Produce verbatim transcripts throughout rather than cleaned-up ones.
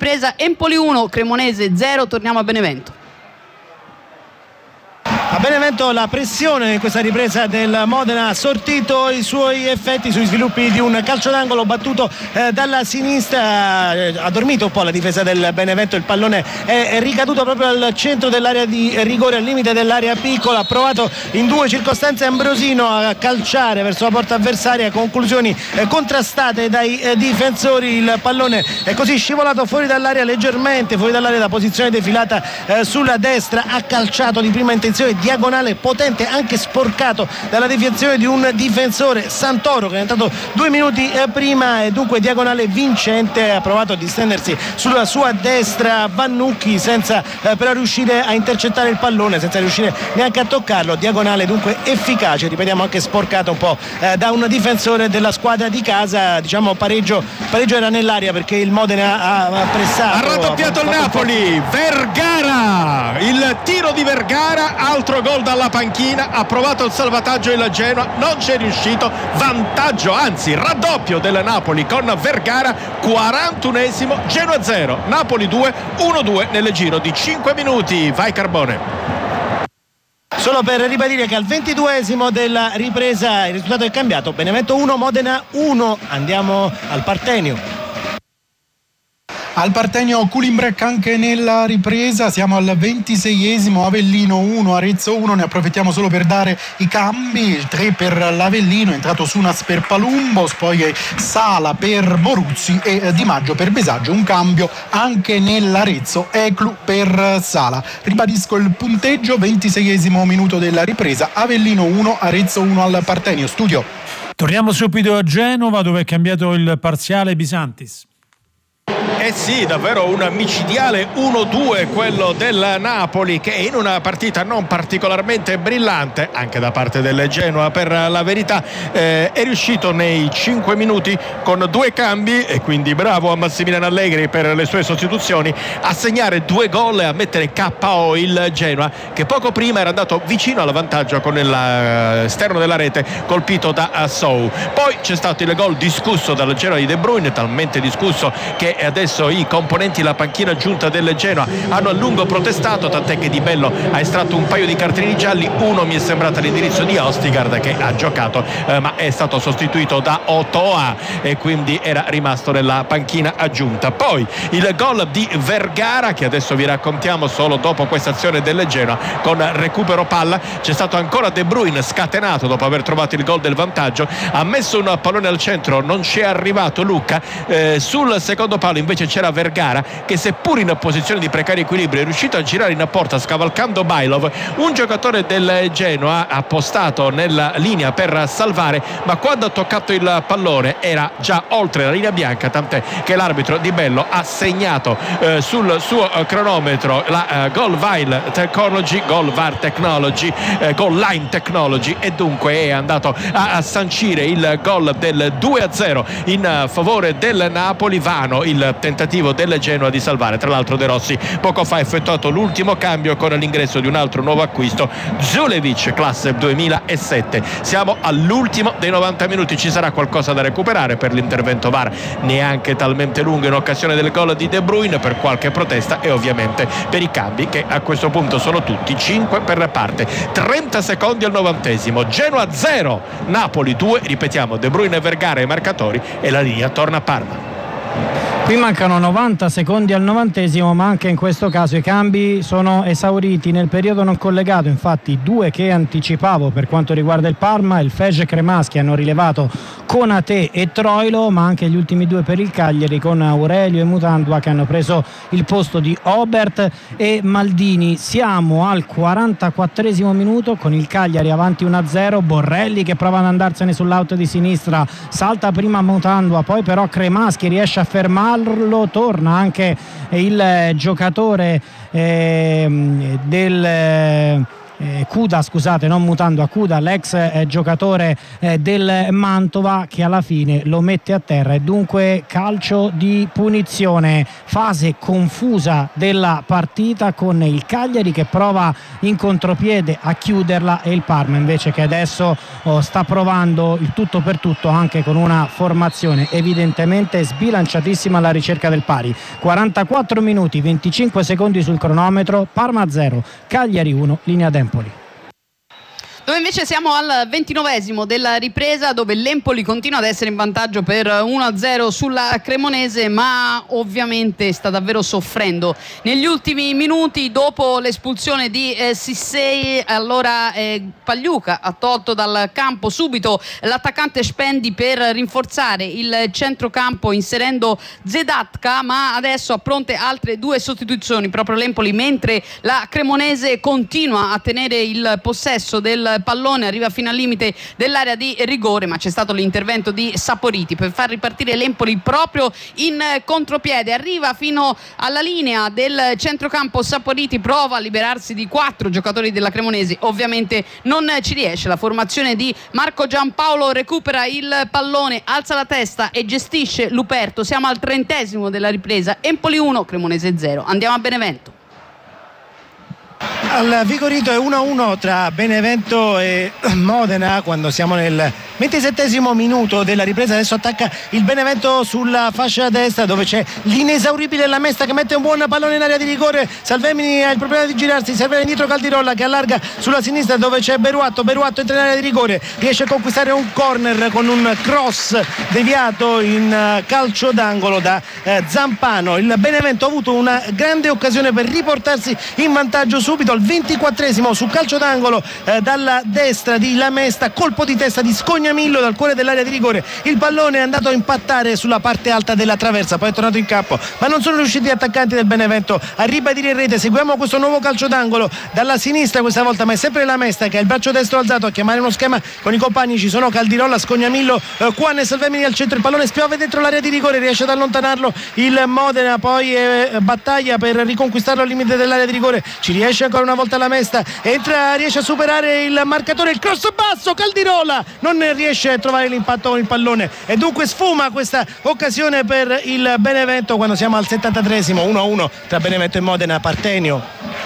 ripresa Empoli uno, Cremonese zero, torniamo a Benevento. A Benevento la pressione in questa ripresa del Modena ha sortito i suoi effetti sui sviluppi di un calcio d'angolo battuto eh, dalla sinistra, eh, ha dormito un po' la difesa del Benevento, il pallone è, è ricaduto proprio al centro dell'area di rigore, al limite dell'area piccola, ha provato in due circostanze Ambrosino a calciare verso la porta avversaria, conclusioni eh, contrastate dai eh, difensori, il pallone è così scivolato fuori dall'area, leggermente fuori dall'area, da posizione defilata eh, sulla destra, ha calciato di prima intenzione, diagonale potente, anche sporcato dalla deviazione di un difensore, Santoro, che è entrato due minuti prima, e dunque diagonale vincente. Ha provato a distendersi sulla sua destra Vannucchi senza eh, però riuscire a intercettare il pallone, senza riuscire neanche a toccarlo. Diagonale dunque efficace, ripetiamo, anche sporcato un po' eh, da un difensore della squadra di casa. Diciamo pareggio, pareggio era nell'aria perché il Modena ha, ha pressato, ha raddoppiato il Napoli. Vergara, il tiro di Vergara, altro gol dalla panchina, ha provato il salvataggio il Genoa, non c'è riuscito, vantaggio, anzi raddoppio del Napoli con Vergara, quarantunesimo, Genoa zero, Napoli due, uno due nel giro di cinque minuti. Vai Carbone. Solo per ribadire che al ventiduesimo della ripresa il risultato è cambiato: Benevento uno, Modena uno. Andiamo al Partenio. Al Partenio Culimbrec anche nella ripresa, siamo al ventiseiesimo, Avellino uno, Arezzo uno, ne approfittiamo solo per dare i cambi: tre per l'Avellino, è entrato Sunas per Palumbos, poi Sala per Boruzzi e Di Maggio per Besaggio. Un cambio anche nell'Arezzo, Eclu per Sala. Ribadisco il punteggio: ventiseiesimo minuto della ripresa, Avellino uno, Arezzo uno al Partenio. Studio. Torniamo subito a Genova, dove è cambiato il parziale Bisantis. Eh sì, davvero un micidiale uno due quello del Napoli, che in una partita non particolarmente brillante anche da parte del Genoa, per la verità, eh, è riuscito nei cinque minuti con due cambi, e quindi bravo a Massimiliano Allegri per le sue sostituzioni, a segnare due gol e a mettere K O il Genoa, che poco prima era andato vicino al vantaggio con l'esterno della rete colpito da Sou. Poi c'è stato il gol discusso dal Genoa di De Bruyne, talmente discusso che adesso i componenti della panchina giunta del Genoa hanno a lungo protestato, tant'è che Di Bello ha estratto un paio di cartellini gialli. Uno mi è sembrato all'indirizzo di Ostigard, che ha giocato eh, ma è stato sostituito da Otoa e quindi era rimasto nella panchina aggiunta. Poi il gol di Vergara, che adesso vi raccontiamo solo dopo questa azione del Genoa con recupero palla. C'è stato ancora De Bruyne scatenato dopo aver trovato il gol del vantaggio, ha messo un pallone al centro, non ci è arrivato Lucca, eh, sul secondo palo invece c'era Vergara, che seppur in posizione di precario equilibrio è riuscito a girare in porta scavalcando Bailov. Un giocatore del Genoa ha postato nella linea per salvare, ma quando ha toccato il pallone era già oltre la linea bianca, tant'è che l'arbitro Di Bello ha segnato eh, sul suo eh, cronometro la eh, Goal Vile Technology, Goal V A R Technology, eh, Goal Line Technology, e dunque è andato a, a sancire il gol del due a zero in uh, favore del Napoli. Vano il tentativo del Genoa di salvare. Tra l'altro De Rossi poco fa ha effettuato l'ultimo cambio con l'ingresso di un altro nuovo acquisto, Zulevic, classe duemilasette. Siamo all'ultimo dei novanta minuti, ci sarà qualcosa da recuperare per l'intervento V A R, neanche talmente lungo in occasione del gol di De Bruyne, per qualche protesta e ovviamente per i cambi, che a questo punto sono tutti cinque per parte. trenta secondi al novantesimo, Genoa zero, Napoli due, ripetiamo, De Bruyne, Vergara ai marcatori, e la linea torna a Parma. Qui mancano novanta secondi al novantesimo, ma anche in questo caso i cambi sono esauriti nel periodo non collegato. Infatti due che anticipavo per quanto riguarda il Parma, il Fege Cremaschi, hanno rilevato Konate e Troilo, ma anche gli ultimi due per il Cagliari con Aurelio e Mutandua, che hanno preso il posto di Obert e Maldini. Siamo al quarantaquattresimo minuto con il Cagliari avanti uno a zero. Borrelli che prova ad andarsene sull'out di sinistra, salta prima Mutandua, poi però Cremaschi riesce a fermarlo. Torna anche il giocatore eh, del eh, Cuda, scusate, non mutando a Cuda, l'ex eh, giocatore eh, del Mantova, che alla fine lo mette a terra e dunque calcio di punizione. Fase confusa della partita con il Cagliari che prova in contropiede a chiuderla e il Parma invece che adesso oh, sta provando il tutto per tutto anche con una formazione evidentemente sbilanciatissima alla ricerca del pari. quarantaquattro minuti venticinque secondi sul cronometro, Parma zero, Cagliari uno, linea d'Empoli. Dove invece siamo al ventinovesimo della ripresa, dove l'Empoli continua ad essere in vantaggio per uno a zero sulla Cremonese, ma ovviamente sta davvero soffrendo negli ultimi minuti dopo l'espulsione di eh, Sissei. Allora eh, Pagliuca ha tolto dal campo subito l'attaccante Spendi per rinforzare il centrocampo inserendo Zedatka, ma adesso ha pronte altre due sostituzioni proprio l'Empoli, mentre la Cremonese continua a tenere il possesso del pallone, arriva fino al limite dell'area di rigore, ma c'è stato l'intervento di Saporiti per far ripartire l'Empoli proprio in contropiede. Arriva fino alla linea del centrocampo Saporiti, prova a liberarsi di quattro giocatori della Cremonese, ovviamente non ci riesce. La formazione di Marco Giampaolo recupera il pallone, alza la testa e gestisce Luperto. Siamo al trentesimo della ripresa, Empoli uno, Cremonese zero. Andiamo a Benevento. Al Vigorito è uno a uno tra Benevento e Modena quando siamo nel ventisettesimo minuto della ripresa. Adesso attacca il Benevento sulla fascia destra dove c'è l'inesauribile Lamesta che mette un buon pallone in area di rigore. Salvemini ha il problema di girarsi, serve indietro Caldirolla che allarga sulla sinistra dove c'è Beruatto. Beruatto entra in area di rigore, riesce a conquistare un corner con un cross deviato in calcio d'angolo da eh, Zampano. Il Benevento ha avuto una grande occasione per riportarsi in vantaggio subito al ventiquattresimo su calcio d'angolo eh, dalla destra di Lamesta, colpo di testa di Scognamillo dal cuore dell'area di rigore. Il pallone è andato a impattare sulla parte alta della traversa, poi è tornato in campo, ma non sono riusciti gli attaccanti del Benevento a ribadire in rete. Seguiamo questo nuovo calcio d'angolo dalla sinistra questa volta, ma è sempre Lamesta che ha il braccio destro alzato a chiamare uno schema con i compagni. Ci sono Caldirolla, Scognamillo, eh, Juan e Salvemini al centro. Il pallone spiove dentro l'area di rigore, riesce ad allontanarlo il Modena, poi eh, battaglia per riconquistarlo al limite dell'area di rigore, ci riesce ancora una volta Lamesta, entra, riesce a superare il marcatore, il cross basso, Caldirola non riesce a trovare l'impatto con il pallone e dunque sfuma questa occasione per il Benevento quando siamo al settantatreesimo, uno a uno tra Benevento e Modena. Partenio.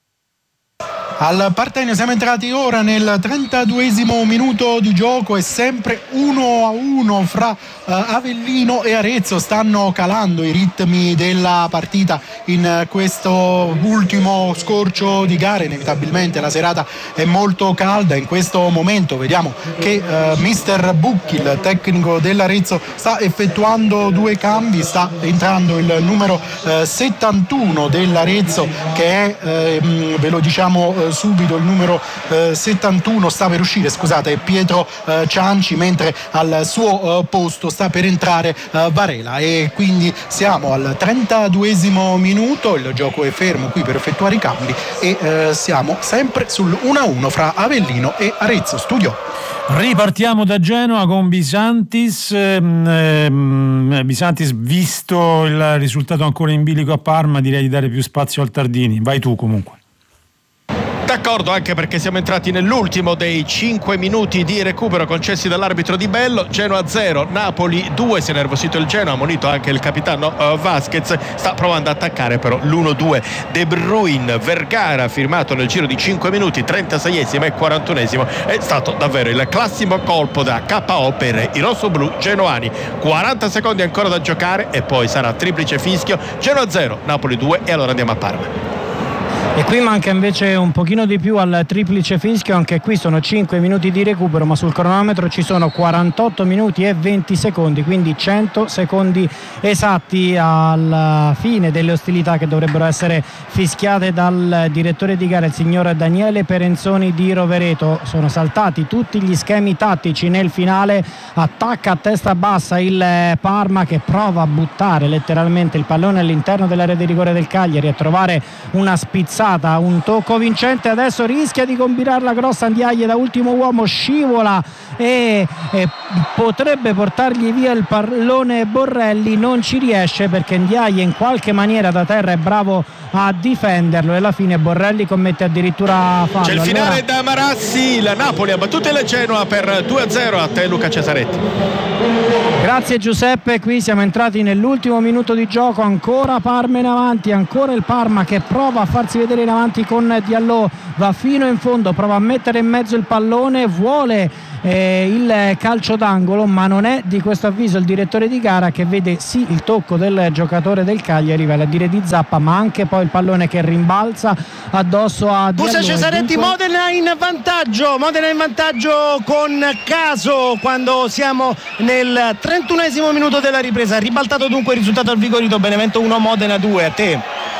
Al Partenio siamo entrati ora nel trentaduesimo minuto di gioco, è sempre uno a uno fra uh, Avellino e Arezzo. Stanno calando i ritmi della partita in uh, questo ultimo scorcio di gare. Inevitabilmente la serata è molto calda. In questo momento vediamo che uh, mister Bucchi, il tecnico dell'Arezzo, sta effettuando due cambi. Sta entrando il numero uh, settantuno dell'Arezzo che è, uh, ve lo diciamo uh, subito, il numero eh, settantuno sta per uscire, scusate, è Pietro eh, Cianci, mentre al suo eh, posto sta per entrare eh, Varela e quindi siamo al trentaduesimo minuto, il gioco è fermo qui per effettuare i cambi e eh, siamo sempre sul uno a uno fra Avellino e Arezzo. Studio. Ripartiamo da Genova con Bisantis. ehm, Bisantis, visto il risultato ancora in bilico a Parma, direi di dare più spazio al Tardini. Vai tu comunque. D'accordo, anche perché siamo entrati nell'ultimo dei cinque minuti di recupero concessi dall'arbitro Di Bello. Genoa zero, Napoli due. Si è nervosito il Genoa, ammonito anche il capitano uh, Vasquez. Sta provando ad attaccare però l'uno due. De Bruyne, Vergara, firmato nel giro di cinque minuti, trentaseiesimo e quarantunesimo. È stato davvero il classico colpo da K O per i rossoblù genoani. quaranta secondi ancora da giocare e poi sarà triplice fischio. Genoa zero, Napoli due e allora andiamo a Parma. E qui manca invece un pochino di più al triplice fischio, anche qui sono cinque minuti di recupero, ma sul cronometro ci sono quarantotto minuti e venti secondi, quindi cento secondi esatti alla fine delle ostilità che dovrebbero essere fischiate dal direttore di gara, il signor Daniele Perenzoni di Rovereto. Sono saltati tutti gli schemi tattici nel finale, attacca a testa bassa il Parma che prova a buttare letteralmente il pallone all'interno dell'area di rigore del Cagliari, a trovare una spizzata rimbalzata, un tocco vincente, adesso rischia di combinarla grossa Ndiaye da ultimo uomo, scivola e, e potrebbe portargli via il pallone Borrelli, non ci riesce perché Ndiaye in qualche maniera da terra è bravo a difenderlo e alla fine Borrelli commette addirittura fallo. C'è il finale allora... da Marassi, la Napoli ha battuto il Genoa per due a zero. A te Luca Cesaretti. Grazie Giuseppe, qui siamo entrati nell'ultimo minuto di gioco, ancora Parma in avanti, ancora il Parma che prova a farsi vedere in avanti con Diallo, va fino in fondo, prova a mettere in mezzo il pallone, vuole eh, il calcio d'angolo, ma non è di questo avviso il direttore di gara, che vede sì il tocco del giocatore del Cagliari, vale a dire di Zappa, ma anche poi il pallone che rimbalza addosso a Diallo. Scusa Cesaretti, dunque... Modena in vantaggio, Modena in vantaggio con Caso quando siamo nel trentunesimo minuto della ripresa, ribaltato dunque il risultato al Vigorito, Benevento uno Modena due. A te.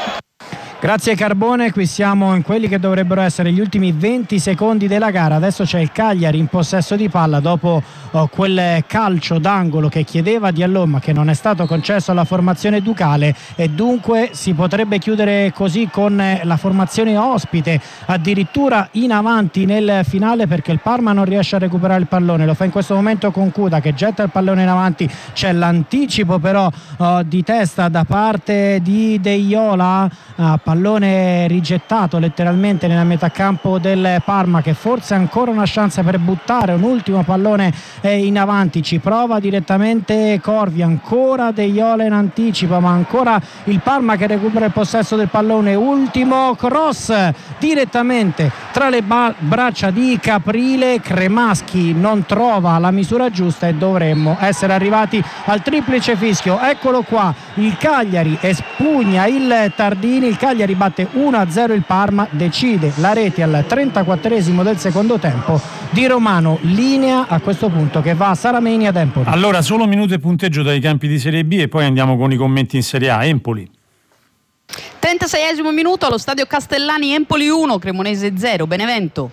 Grazie Carbone, qui siamo in quelli che dovrebbero essere gli ultimi venti secondi della gara. Adesso c'è il Cagliari in possesso di palla dopo oh, quel calcio d'angolo che chiedeva Diallo ma che non è stato concesso alla formazione ducale, e dunque si potrebbe chiudere così con la formazione ospite addirittura in avanti nel finale, perché il Parma non riesce a recuperare il pallone, lo fa in questo momento con Cuda che getta il pallone in avanti, c'è l'anticipo però oh, di testa da parte di De Iola, uh, pallone rigettato letteralmente nella metà campo del Parma, che forse ha ancora una chance per buttare un ultimo pallone in avanti, ci prova direttamente Corvi, ancora De Iola in anticipo, ma ancora il Parma che recupera il possesso del pallone, ultimo cross direttamente tra le ba- braccia di Caprile, Cremaschi non trova la misura giusta e dovremmo essere arrivati al triplice fischio. Eccolo qua, il Cagliari espugna il Tardini, il Cagliari ribatte uno a zero il Parma, decide la rete al trentaquattresimo del secondo tempo di Romano, linea a questo punto che va a Sarameni ad Empoli. Allora solo minuto e punteggio dai campi di Serie B e poi andiamo con i commenti in Serie A. Empoli. trentaseiesimo minuto allo stadio Castellani, Empoli uno Cremonese zero Benevento.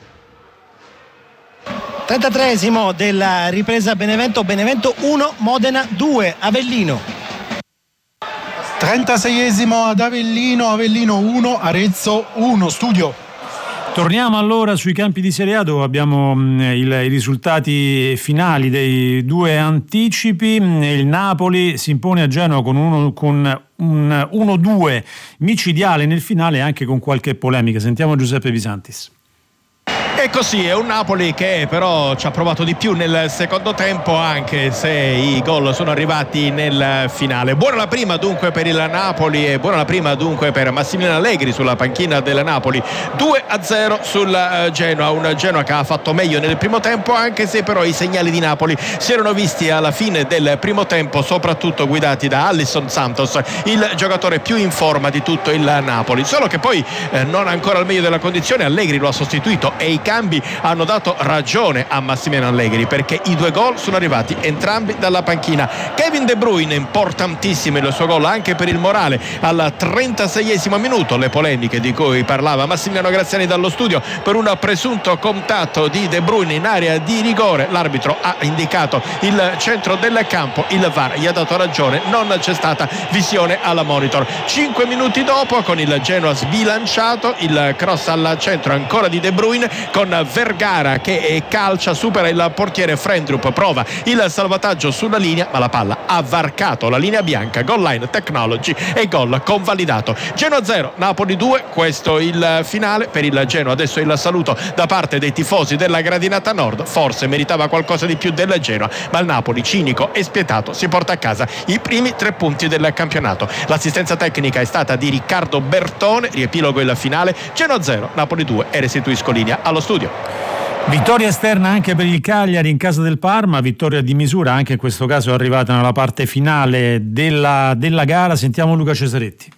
trentatreesimo della ripresa, Benevento Benevento uno Modena due Avellino. trentaseiesimo ad Avellino, Avellino uno Arezzo uno Studio. Torniamo allora sui campi di Serie A dove abbiamo mh, il, i risultati finali dei due anticipi. Il Napoli si impone a Genova con, uno, con un uno due micidiale nel finale, anche con qualche polemica. Sentiamo Giuseppe Visantis. E così è un Napoli che però ci ha provato di più nel secondo tempo, anche se i gol sono arrivati nel finale. Buona la prima dunque per il Napoli e buona la prima dunque per Massimiliano Allegri sulla panchina del Napoli. due a zero sul Genoa, un Genoa che ha fatto meglio nel primo tempo, anche se però i segnali di Napoli si erano visti alla fine del primo tempo, soprattutto guidati da Alisson Santos, il giocatore più in forma di tutto il Napoli. Solo che poi eh, non ancora al meglio della condizione, Allegri lo ha sostituito e i cambi hanno dato ragione a Massimiliano Allegri, perché i due gol sono arrivati entrambi dalla panchina. Kevin De Bruyne, importantissimo il suo gol anche per il morale al trentaseiesimo minuto, le polemiche di cui parlava Massimiliano Graziani dallo studio per un presunto contatto di De Bruyne in area di rigore. L'arbitro ha indicato il centro del campo, il V A R gli ha dato ragione, non c'è stata visione alla monitor. Cinque minuti dopo, con il Genoa sbilanciato, il cross al centro ancora di De Bruyne con Vergara che calcia, supera il portiere Frendrup, prova il salvataggio sulla linea ma la palla ha varcato la linea bianca. Goal line technology e gol convalidato. Genoa zero Napoli due, questo il finale per il Genoa. Adesso il saluto da parte dei tifosi della gradinata nord, forse meritava qualcosa di più del Genoa, ma il Napoli, cinico e spietato, si porta a casa i primi tre punti del campionato. L'assistenza tecnica è stata di Riccardo Bertone. Riepilogo il finale: Genoa zero Napoli due, e restituisco linea allo studio. Vittoria esterna anche per il Cagliari in casa del Parma, vittoria di misura anche in questo caso arrivata nella parte finale della, della gara. Sentiamo Luca Cesaretti.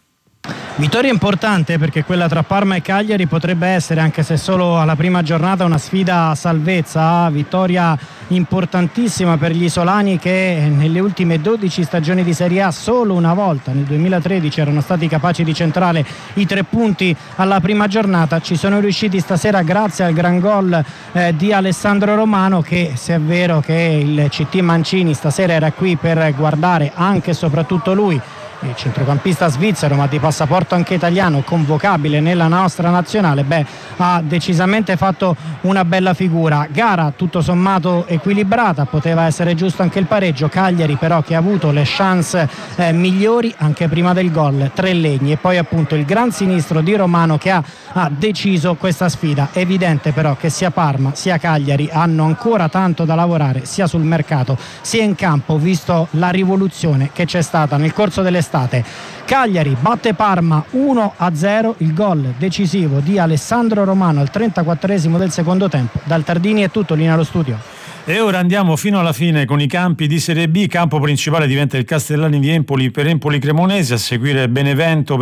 Vittoria importante, perché quella tra Parma e Cagliari potrebbe essere, anche se solo alla prima giornata, una sfida a salvezza. Vittoria importantissima per gli isolani che nelle ultime dodici stagioni di Serie A solo una volta, nel duemilatredici, erano stati capaci di centrare i tre punti alla prima giornata. Ci sono riusciti stasera grazie al gran gol eh, di Alessandro Romano, che, se è vero che il C T Mancini stasera era qui per guardare anche e soprattutto lui il centrocampista svizzero ma di passaporto anche italiano, convocabile nella nostra nazionale, beh, ha decisamente fatto una bella figura. Gara tutto sommato equilibrata, poteva essere giusto anche il pareggio. Cagliari però che ha avuto le chance eh, migliori anche prima del gol, tre legni, e poi appunto il gran sinistro di Romano che ha, ha deciso questa sfida. Evidente però che sia Parma sia Cagliari hanno ancora tanto da lavorare sia sul mercato sia in campo, visto la rivoluzione che c'è stata nel corso dell'estate. Cagliari batte Parma uno a zero, il gol decisivo di Alessandro Romano al trentaquattresimo del secondo tempo. Dal Tardini è tutto, linea allo studio. E ora andiamo fino alla fine con i campi di Serie B. Campo principale diventa il Castellani di Empoli per Empoli Cremonese, a seguire Benevento